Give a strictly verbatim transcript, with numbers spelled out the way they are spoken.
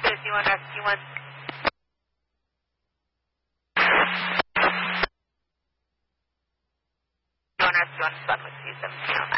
two one rescue one. Rescue one, Sun with two seventeen on